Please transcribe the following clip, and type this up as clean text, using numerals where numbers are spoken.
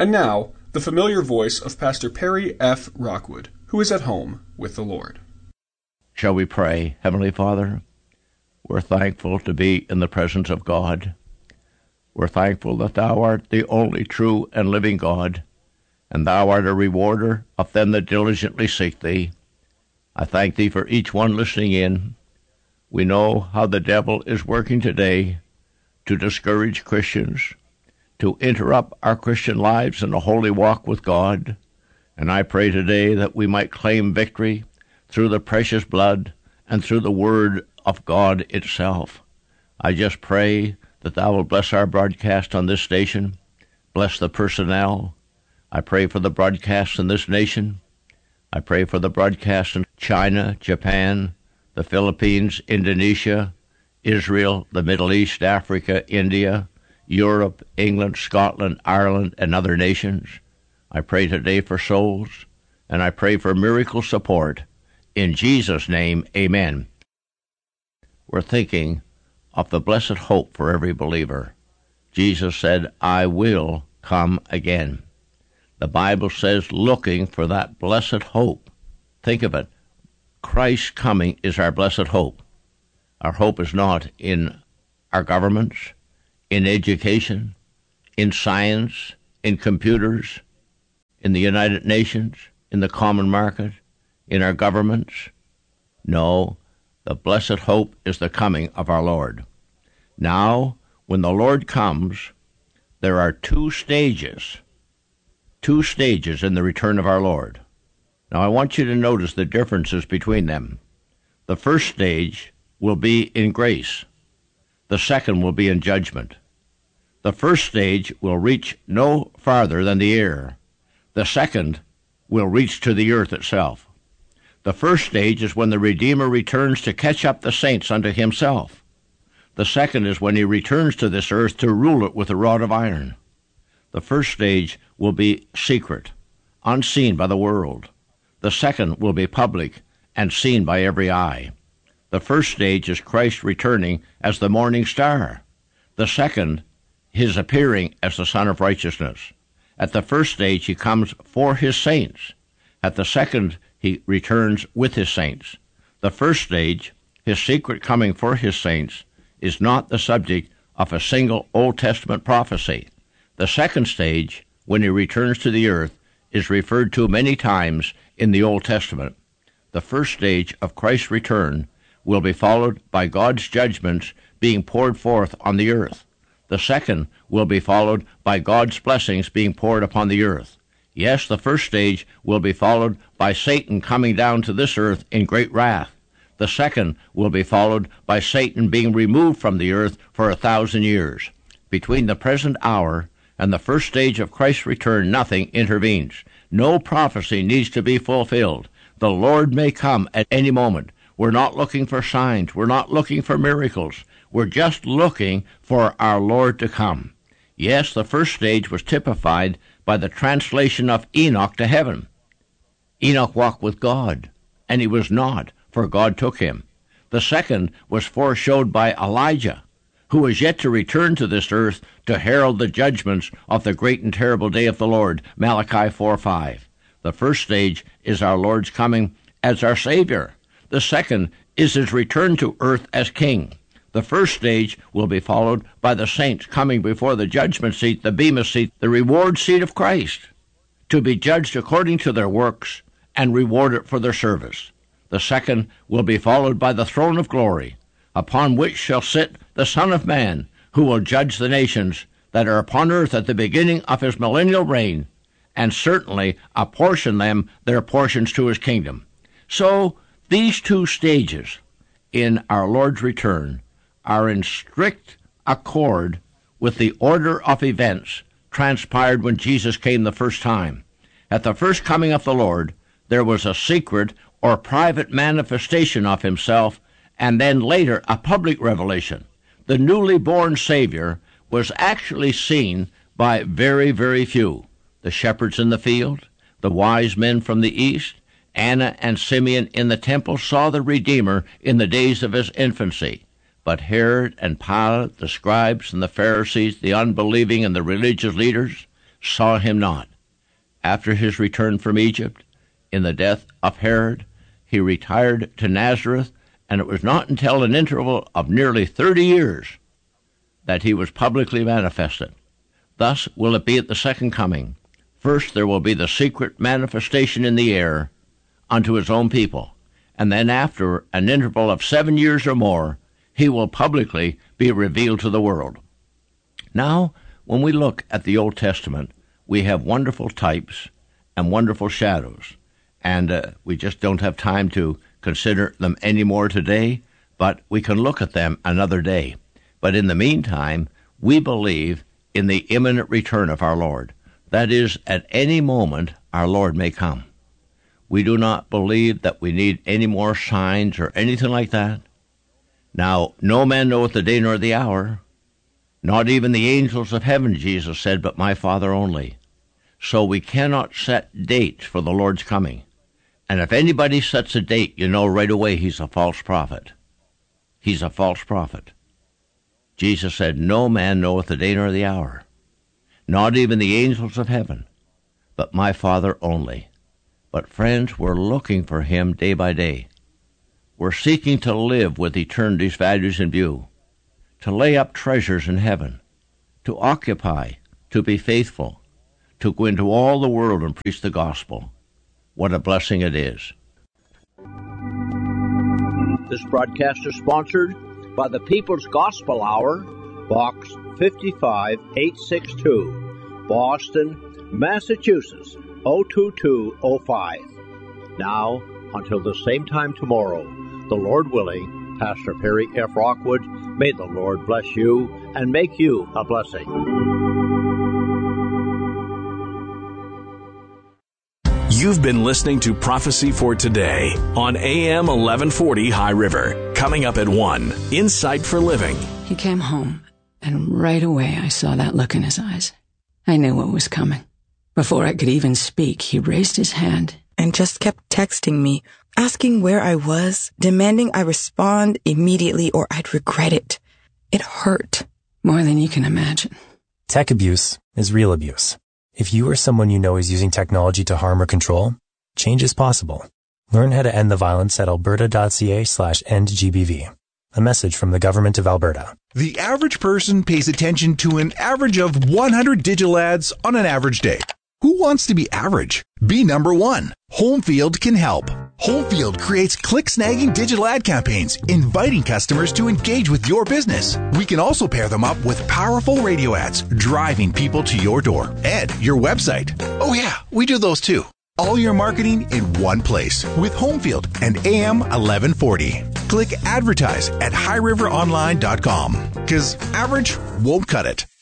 And now, the familiar voice of Pastor Perry F. Rockwood, who is at home with the Lord. Shall we pray? Heavenly Father, we're thankful to be in the presence of God. We're thankful that Thou art the only true and living God, and Thou art a rewarder of them that diligently seek Thee. I thank Thee for each one listening in. We know how the devil is working today to discourage Christians, to interrupt our Christian lives in a holy walk with God. And I pray today that we might claim victory through the precious blood and through the Word of God itself. I just pray that Thou will bless our broadcast on this station, bless the personnel. I pray for the broadcasts in this nation. I pray for the broadcasts in China, Japan, the Philippines, Indonesia, Israel, the Middle East, Africa, India, Europe, England, Scotland, Ireland, and other nations. I pray today for souls, and I pray for miracle support. In Jesus' name, amen. We're thinking of the blessed hope for every believer. Jesus said, I will come again. The Bible says, looking for that blessed hope. Think of it. Christ's coming is our blessed hope. Our hope is not in our governments, in education, in science, in computers, in the United Nations, in the common market, in our governments. No, the blessed hope is the coming of our Lord. Now, when the Lord comes, there are two stages in the return of our Lord. Now, I want you to notice the differences between them. The first stage will be in grace. The second will be in judgment. The first stage will reach no farther than the air. The second will reach to the earth itself. The first stage is when the Redeemer returns to catch up the saints unto himself. The second is when he returns to this earth to rule it with a rod of iron. The first stage will be secret, unseen by the world. The second will be public and seen by every eye. The first stage is Christ returning as the morning star. The second, his appearing as the Son of Righteousness. At the first stage, he comes for his saints. At the second, he returns with his saints. The first stage, his secret coming for his saints, is not the subject of a single Old Testament prophecy. The second stage, when he returns to the earth, is referred to many times in the Old Testament. The first stage of Christ's return will be followed by God's judgments being poured forth on the earth. The second will be followed by God's blessings being poured upon the earth. Yes, the first stage will be followed by Satan coming down to this earth in great wrath. The second will be followed by Satan being removed from the earth for 1,000 years. Between the present hour and the first stage of Christ's return, nothing intervenes. No prophecy needs to be fulfilled. The Lord may come at any moment. We're not looking for signs. We're not looking for miracles. We're just looking for our Lord to come. Yes, the first stage was typified by the translation of Enoch to heaven. Enoch walked with God, and he was not, for God took him. The second was foreshowed by Elijah, who was yet to return to this earth to herald the judgments of the great and terrible day of the Lord, Malachi 4:5. The first stage is our Lord's coming as our Savior. The second is his return to earth as King. The first stage will be followed by the saints coming before the judgment seat, the bema seat, the reward seat of Christ, to be judged according to their works and rewarded for their service. The second will be followed by the throne of glory, upon which shall sit the Son of Man, who will judge the nations that are upon earth at the beginning of his millennial reign, and certainly apportion them their portions to his kingdom. So these two stages in our Lord's return are in strict accord with the order of events transpired when Jesus came the first time. At the first coming of the Lord, there was a secret or private manifestation of himself, and then later a public revelation. The newly born Savior was actually seen by very, very few. The shepherds in the field, the wise men from the east, Anna and Simeon in the temple saw the Redeemer in the days of his infancy. But Herod and Pilate, the scribes and the Pharisees, the unbelieving and the religious leaders, saw him not. After his return from Egypt, in the death of Herod, he retired to Nazareth, and it was not until an interval of nearly 30 years that he was publicly manifested. Thus will it be at the second coming. First there will be the secret manifestation in the air unto his own people, and then after an interval of 7 years or more, he will publicly be revealed to the world. Now, when we look at the Old Testament, we have wonderful types and wonderful shadows, and we just don't have time to consider them anymore today, but we can look at them another day. But in the meantime, we believe in the imminent return of our Lord. That is, at any moment our Lord may come. We do not believe that we need any more signs or anything like that. Now, no man knoweth the day nor the hour, not even the angels of heaven, Jesus said, but my Father only. So we cannot set dates for the Lord's coming. And if anybody sets a date, you know right away he's a false prophet. He's a false prophet. Jesus said, no man knoweth the day nor the hour, not even the angels of heaven, but my Father only. But friends, we're looking for him day by day. We're seeking to live with eternity's values in view, to lay up treasures in heaven, to occupy, to be faithful, to go into all the world and preach the gospel. What a blessing it is. This broadcast is sponsored by the People's Gospel Hour, Box 55862, Boston, Massachusetts, 02205. Now, until the same time tomorrow, the Lord willing, Pastor Perry F. Rockwood, may the Lord bless you and make you a blessing. You've been listening to Prophecy for Today on AM 1140 High River. Coming up at 1, Insight for Living. He came home, and right away I saw that look in his eyes. I knew what was coming. Before I could even speak, he raised his hand and just kept texting me, asking where I was, demanding I respond immediately or I'd regret it. It hurt. More than you can imagine. Tech abuse is real abuse. If you or someone you know is using technology to harm or control, change is possible. Learn how to end the violence at alberta.ca/endgbv. A message from the Government of Alberta. The average person pays attention to an average of 100 digital ads on an average day. Who wants to be average? Be number one. Homefield can help. Homefield creates click-snagging digital ad campaigns, inviting customers to engage with your business. We can also pair them up with powerful radio ads, driving people to your door and your website. Oh yeah, we do those too. All your marketing in one place with Homefield and AM 1140. Click advertise at highriveronline.com because average won't cut it.